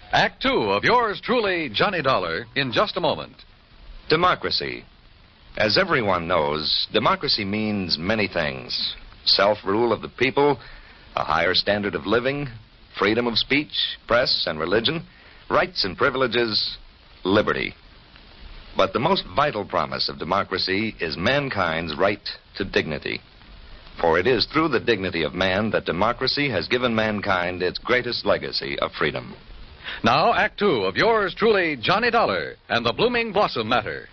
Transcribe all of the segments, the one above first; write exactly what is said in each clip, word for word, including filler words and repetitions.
Act two of yours truly, Johnny Dollar, in just a moment. Democracy. As everyone knows, democracy means many things. Self-rule of the people, a higher standard of living, freedom of speech, press, and religion, rights and privileges, liberty. But the most vital promise of democracy is mankind's right to dignity. For it is through the dignity of man that democracy has given mankind its greatest legacy of freedom. Now, Act Two of yours truly, Johnny Dollar, and the Blooming Blossom Matter.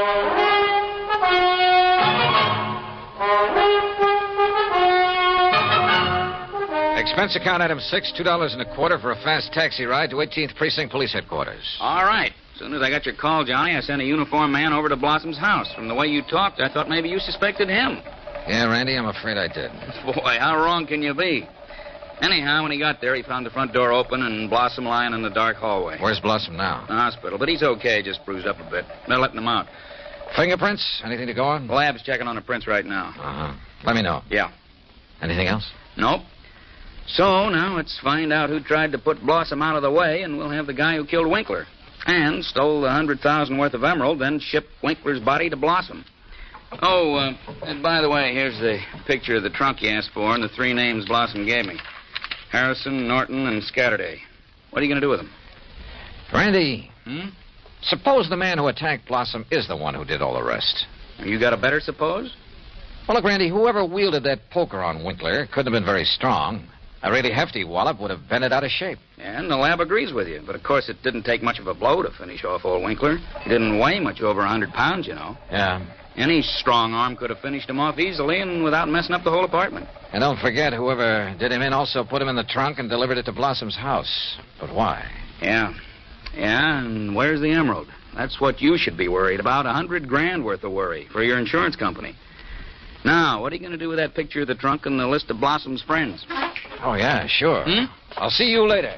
Expense account item six, two dollars and a quarter for a fast taxi ride to eighteenth Precinct Police Headquarters. All right. As soon as I got your call, Johnny, I sent a uniformed man over to Blossom's house. From the way you talked, I thought maybe you suspected him. Yeah, Randy, I'm afraid I did. Boy, how wrong can you be? Anyhow, when he got there, he found the front door open and Blossom lying in the dark hallway. Where's Blossom now? The hospital, but he's okay, just bruised up a bit. They're letting him out. Fingerprints? Anything to go on? The lab's checking on the prints right now. Uh-huh. Let me know. Yeah. Anything else? Nope. So, now let's find out who tried to put Blossom out of the way, and we'll have the guy who killed Winkler. And stole the hundred thousand worth of emerald, then shipped Winkler's body to Blossom. Oh, uh, and by the way, here's the picture of the trunk you asked for and the three names Blossom gave me. Harrison, Norton, and Scatterday. What are you going to do with them? Randy, Hmm? suppose the man who attacked Blossom is the one who did all the rest. You got a better suppose? Well, look, Randy, whoever wielded that poker on Winkler couldn't have been very strong. A really hefty wallop would have bent it out of shape. And the lab agrees with you. But, of course, it didn't take much of a blow to finish off old Winkler. He didn't weigh much over a hundred pounds, you know. Yeah. Any strong arm could have finished him off easily and without messing up the whole apartment. And don't forget, whoever did him in also put him in the trunk and delivered it to Blossom's house. But why? Yeah. Yeah, and where's the emerald? That's what you should be worried about. A hundred grand worth of worry for your insurance company. Now, what are you going to do with that picture of the trunk and the list of Blossom's friends? Oh, yeah, sure. Hmm? I'll see you later.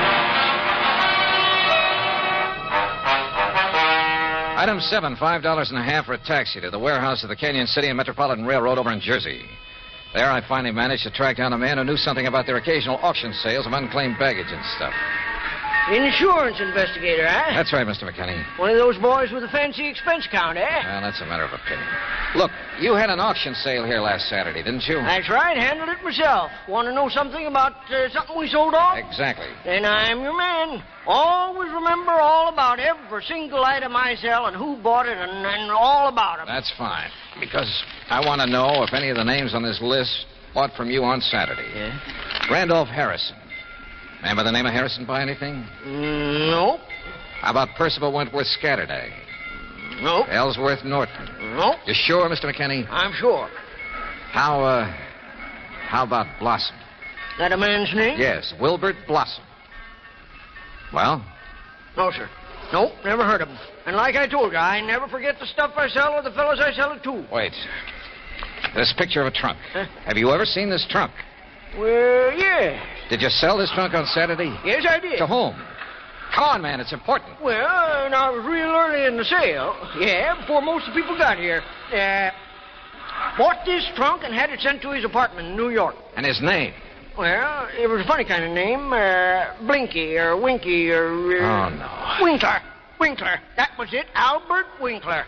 Item seven, five dollars and a half for a taxi to the warehouse of the Canyon City and Metropolitan Railroad over in Jersey. There I finally managed to track down a man who knew something about their occasional auction sales of unclaimed baggage and stuff. Insurance investigator, eh? That's right, Mister McKinney. One of those boys with a fancy expense account, eh? Well, that's a matter of opinion. Look, you had an auction sale here last Saturday, didn't you? That's right, handled it myself. Want to know something about uh, something we sold off? Exactly. Then I'm your man. Always remember all about every single item I sell and who bought it and, and all about them. That's fine, because I want to know if any of the names on this list bought from you on Saturday. Yeah? Randolph Harrison. Man by the name of Harrison buy anything? Mm, nope. How about Percival Wentworth Scatterday? Nope. Ellsworth Norton? Nope. You sure, Mister McKinney? I'm sure. How, uh, how about Blossom? That a man's name? Yes, Wilbert Blossom. Well? No, sir. Nope, never heard of him. And like I told you, I never forget the stuff I sell or the fellows I sell it to. Wait. This picture of a trunk. Huh? Have you ever seen this trunk? Well, yeah. Did you sell this trunk on Saturday? Yes, I did. To whom? Come on, man, it's important. Well, uh, I was real early in the sale. Yeah, before most of the people got here. Uh, bought this trunk and had it sent to his apartment in New York. And his name? Well, it was a funny kind of name. Uh, Blinky or Winky or... Uh, Oh, no. Winkler. Winkler. That was it. Albert Winkler.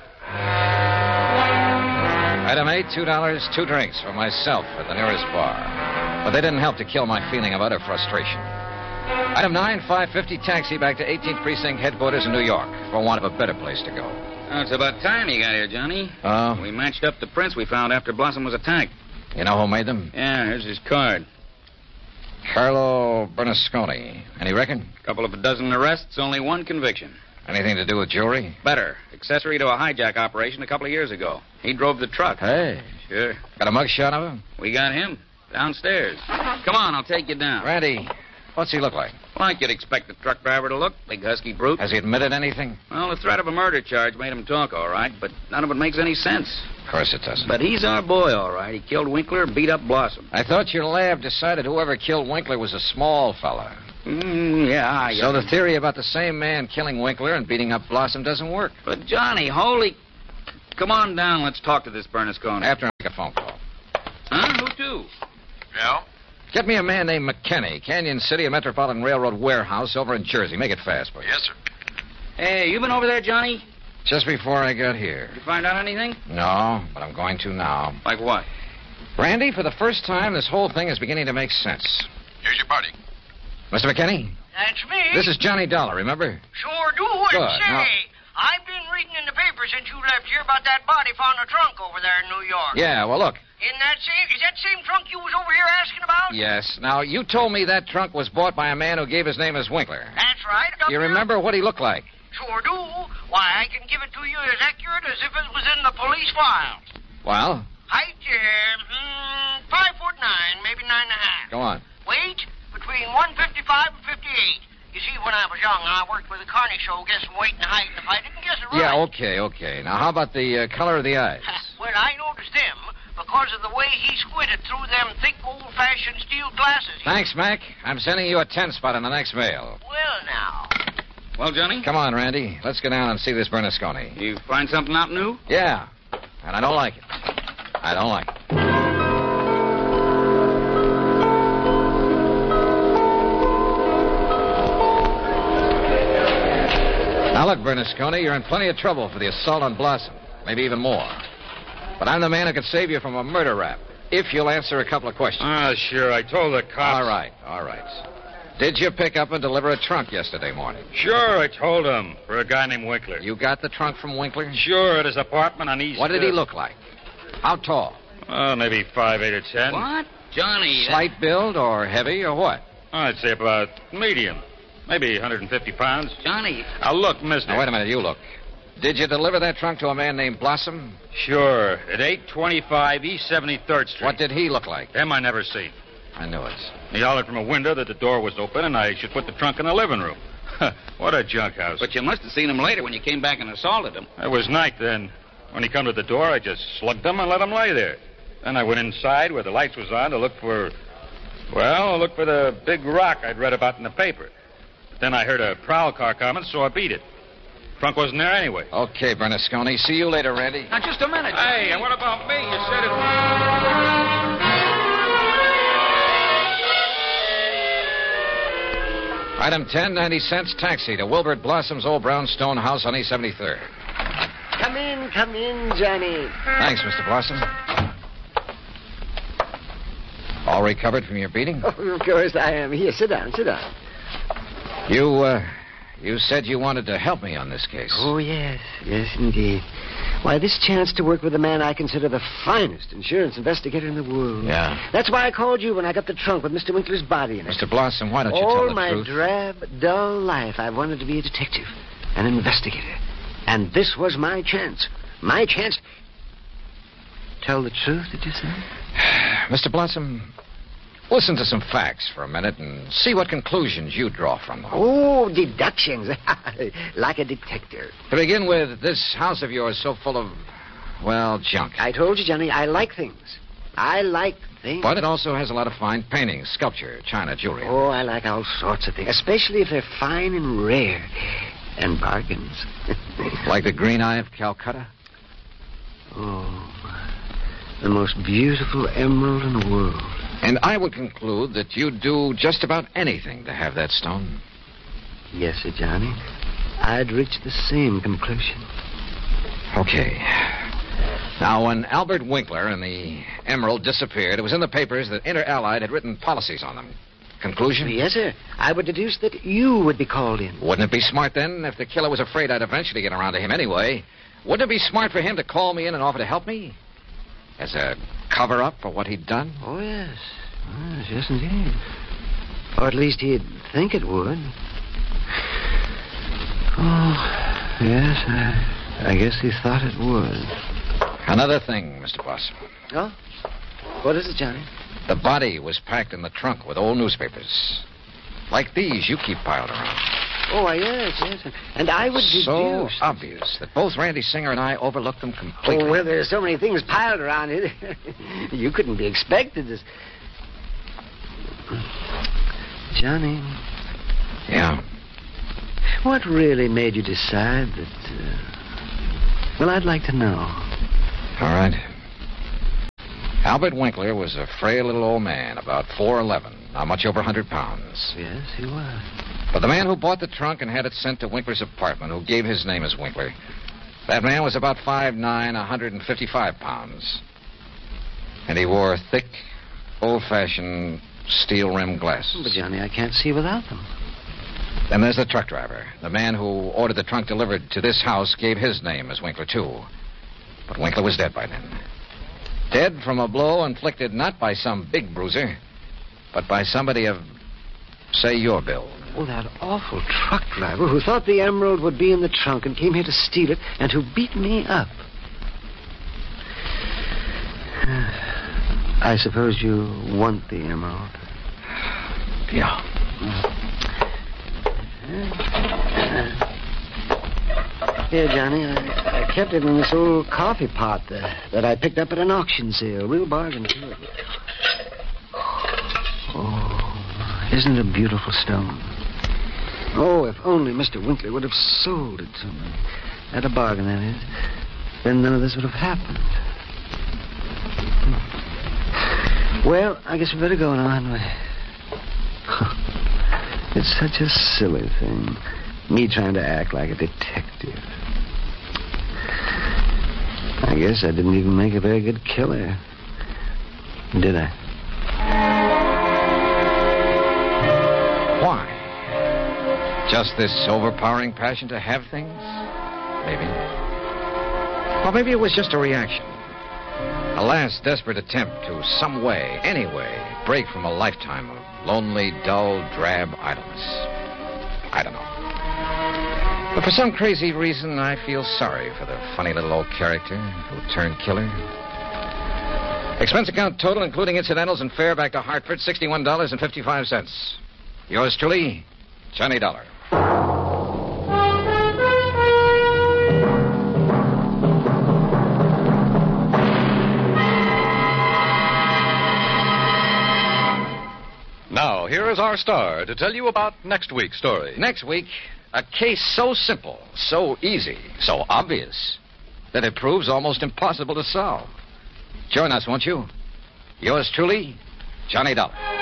Item eight, two dollars, two drinks for myself at the nearest bar. But they didn't help to kill my feeling of utter frustration. Item nine, five fifty taxi back to eighteenth Precinct headquarters in New York for want of a better place to go. Oh, it's about time you got here, Johnny. Oh? We matched up the prints we found after Blossom was attacked. You know who made them? Yeah, here's his card. Carlo Bernasconi. Any reckon? Couple of a dozen arrests, only one conviction. Anything to do with jewelry? Better. Accessory to a hijack operation a couple of years ago. He drove the truck. Hey. Sure. Got a mugshot of him? We got him. Downstairs. Come on, I'll take you down. Randy, what's he look like? Like you'd expect the truck driver to look. Big husky brute. Has he admitted anything? Well, the threat of a murder charge made him talk, all right, but none of it makes any sense. Of course it doesn't. But he's our boy, all right. He killed Winkler and beat up Blossom. I thought your lab decided whoever killed Winkler was a small fella. Mm, yeah, I... So the theory about the same man killing Winkler and beating up Blossom doesn't work. But, Johnny, holy... Come on down. Let's talk to this Bernasconi. After I make a phone call. Huh? Who to? Yeah? Get me a man named McKinney, Canyon City, a Metropolitan Railroad warehouse over in Jersey. Make it fast, boy. Yes, sir. Hey, you been over there, Johnny? Just before I got here. Did you find out anything? No, but I'm going to now. Like what? Randy, for the first time, this whole thing is beginning to make sense. Here's your party. Mister McKinney, That's me. this is Johnny Dollar, remember? Sure do. Good. And say, Now- I've been reading in the paper since you left here about that body found in a trunk over there in New York. Yeah, well, look. In that same, is that same trunk you was over here asking about? Yes. Now, you told me that trunk was bought by a man who gave his name as Winkler. That's right. Up You here. remember what he looked like? Sure do. Why, I can give it to you as accurate as if it was in the police file. Well, Height, uh, mm, five foot nine, maybe nine and a half. go on. Weight, between one fifty-five and fifty-eight. You see, when I was young, I worked with a carny show guessing weight and height, and if I didn't guess it right... Yeah, okay, okay. Now, how about the uh, color of the eyes? Well, I noticed them because of the way he squinted through them thick, old-fashioned steel glasses. Thanks, Mac. I'm sending you a ten spot in the next mail. Well, now. Well, Johnny? Come on, Randy. Let's go down and see this Bernasconi. You find something out new? Yeah, and I don't like it. I don't like it. Now, look, Bernasconi, you're in plenty of trouble for the assault on Blossom. Maybe even more. But I'm the man who could save you from a murder rap, if you'll answer a couple of questions. Ah, sure. I told the cops. All right, all right. Did you pick up and deliver a trunk yesterday morning? Sure, I told him. For a guy named Winkler. You got the trunk from Winkler? Sure, at his apartment on East... What did he uh, look like? How tall? Oh, maybe five, eight, or ten. What? Johnny... that- Slight build or heavy or what? I'd say about medium. Maybe one hundred fifty pounds. Johnny... Now, look, mister. Now, wait a minute. You look. Did you deliver that trunk to a man named Blossom? Sure, at eight twenty-five East seventy-third Street. What did he look like? Him I never seen. I knew it. He hollered from a window that the door was open and I should put the trunk in the living room. What a junk house. But you must have seen him later when you came back and assaulted him. It was night then. When he come to the door, I just slugged him and let him lay there. Then I went inside where the lights was on to look for... Well, look for the big rock I'd read about in the paper. Then I heard a prowl car coming, so I beat it. Trunk wasn't there anyway. Okay, Bernasconi. See you later, Randy. Now, just a minute. Hey, and what about me? You said it... Item ten, ninety cents taxi to Wilbert Blossom's old brownstone house on East seventy-third. Come in, come in, Johnny. Thanks, Mister Blossom. All recovered from your beating? Oh, of course I am. Here, sit down, sit down. You, uh, you said you wanted to help me on this case. Oh, yes, yes, indeed. Why, this chance to work with a man I consider the finest insurance investigator in the world. Yeah. That's why I called you when I got the trunk with Mister Winkler's body in it. Mister Blossom, why don't you All tell the my truth? drab, dull life, I've wanted to be a detective, an investigator. And this was my chance. My chance... Tell the truth, did you say? Mister Blossom, listen to some facts for a minute and see what conclusions you draw from them. Oh, deductions. Like a detective. To begin with, this house of yours so full of, well, junk. I told you, Johnny, I like things. I like things. But it also has a lot of fine paintings, sculpture, china, jewelry. Oh, I like all sorts of things, especially if they're fine and rare. And bargains. Like the Green Eye of Calcutta? Oh, the most beautiful emerald in the world. And I would conclude that you'd do just about anything to have that stone. Yes, sir, Johnny. I'd reach the same conclusion. Okay. Now, when Albert Winkler and the emerald disappeared, it was in the papers that Inter Allied had written policies on them. Conclusion? Yes, sir. I would deduce that you would be called in. Wouldn't it be smart, then, if the killer was afraid I'd eventually get around to him anyway? Wouldn't it be smart for him to call me in and offer to help me? As a cover-up for what he'd done? Oh, yes. Yes, yes, indeed. Or at least he'd think it would. Oh, yes, I, I guess he thought it would. Another thing, Mister Blossom. Oh? What is it, Johnny? The body was packed in the trunk with old newspapers. Like these you keep piled around. Oh, why, yes, yes. And I would deduce... So obvious that both Randy Singer and I overlooked them completely. Oh, well, there's so many things piled around here. You couldn't be expected to... Johnny. Yeah. What really made you decide that... Uh... Well, I'd like to know. All right. Albert Winkler was a frail little old man, about four eleven, not much over one hundred pounds. Yes, he was. But the man who bought the trunk and had it sent to Winkler's apartment, who gave his name as Winkler, that man was about five nine, one hundred fifty-five pounds. And he wore thick, old-fashioned steel-rimmed glasses. But, Johnny, I can't see without them. Then there's the truck driver. The man who ordered the trunk delivered to this house gave his name as Winkler, too. But Winkler was dead by then. Dead from a blow inflicted not by some big bruiser, but by somebody of, say, your build. Oh, that awful truck driver who thought the emerald would be in the trunk and came here to steal it and who beat me up. I suppose you want the emerald. Yeah. Here, Johnny, I, I kept it in this old coffee pot that, that I picked up at an auction sale. Real bargain, too. Oh, isn't it a beautiful stone? Oh, if only Mister Winkler would have sold it to me. At a bargain, that is. Then none of this would have happened. Well, I guess we better go now, hadn't we? It's such a silly thing. Me trying to act like a detective. I guess I didn't even make a very good killer. Did I? Why? Just this overpowering passion to have things? Maybe. Or maybe it was just a reaction. A last desperate attempt to some way, any way, break from a lifetime of lonely, dull, drab idleness. I don't know. But for some crazy reason, I feel sorry for the funny little old character who turned killer. Expense account total, including incidentals and fare back to Hartford, sixty-one dollars and fifty-five cents. Yours truly, Johnny Dollar. Now, here is our star to tell you about next week's story. Next week, a case so simple, so easy, so obvious, that it proves almost impossible to solve. Join us, won't you? Yours truly, Johnny Dollar.